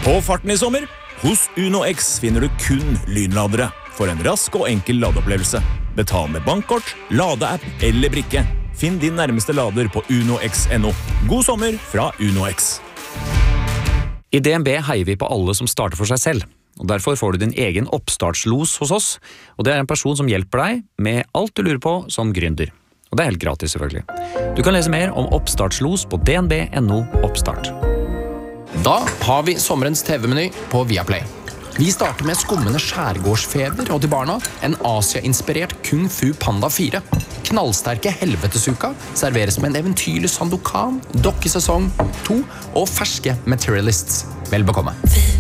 Få farten i sommer. Hos Uno X finner du kun lynladere for en rask og enkel ladeopplevelse. Betal med bankkort, ladeapp eller brikke. Finn din nærmeste lader på unox.no. God sommer fra Uno X. I DNB heier vi på alle som starter for seg selv, og derfor får du din egen oppstartslos hos oss, og det er en person som hjelper deg med alt du lurer på som gründer. Og det er helt gratis selvfølgelig. Du kan lese mer om oppstartslos på dnb.no oppstart. Da har vi sommerens TV-meny på Viaplay. Vi starter med skummende skjærgårdsfeber og til barna en Asia-inspirert Kung Fu Panda 4. Knallsterke helvetesuka serveres med en eventyrlig Sandokan, dokkesesong 2 og ferske Materialists. Vel bekomme.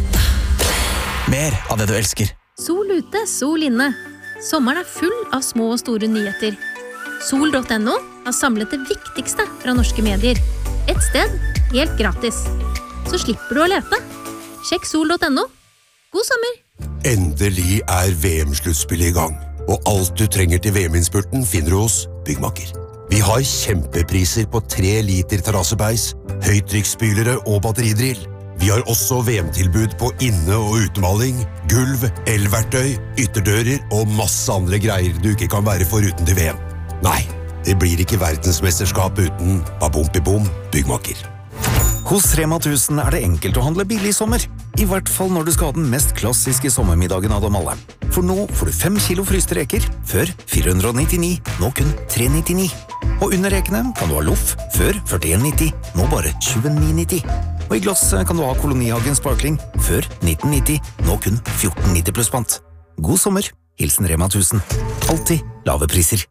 Mer av det du elsker. Sol ute, sol inne. Sommeren er full av små og store nyheter. Sol.no har samlet det viktigste fra norske medier. Et sted, helt gratis. Så slipper du å lete. Sjekk sol.no. God sommer! Endelig er VM-sluttspillet i gang, og alt du trenger til VM-innspurten finner du hos Byggmakker. Vi har kjempepriser på 3 liter terrassebeis, høytrykksspylere og batteridrill. Vi har også VM-tilbud på inne- og utemaling, gulv, elverktøy, ytterdører og masse andre greier du ikke kan være foruten til VM. Nei, det blir ikke verdensmesterskap uten Babompi-bom Byggmakker. Hos Rema 1000 er det enkelt å handle billig i sommer. I hvert fall når du skal ha den mest klassiske sommermiddagen av dem alle. For nå får du 5 kilo fryste reker, før 499, nå kun 399. Og under rekene kan du ha loff, før 41,90, nå bare 29,90. Og i glass kan du ha Kolonihagen Sparkling, før 1990, nå kun 14,90 pluss pant. God sommer, hilsen Rema 1000. Alltid lave priser.